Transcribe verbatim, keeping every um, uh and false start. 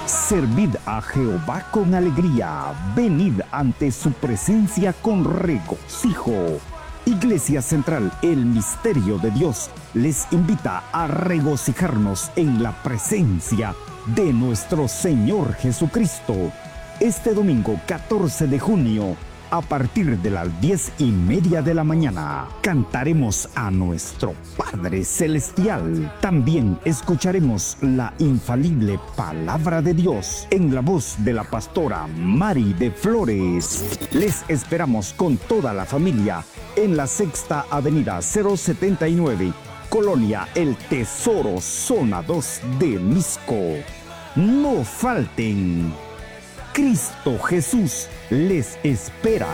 Servid a Jehová con alegría, venid ante su presencia con regocijo. Iglesia Central, el Misterio de Dios, les invita a regocijarnos en la presencia de nuestro Señor Jesucristo. Este domingo catorce de junio, a partir de las diez y media de la mañana, cantaremos a nuestro Padre Celestial. También escucharemos la infalible Palabra de Dios en la voz de la pastora Mari de Flores. Les esperamos con toda la familia en la Sexta Avenida cero setenta y nueve, Colonia El Tesoro, Zona dos de Misco. No falten. Cristo Jesús les espera.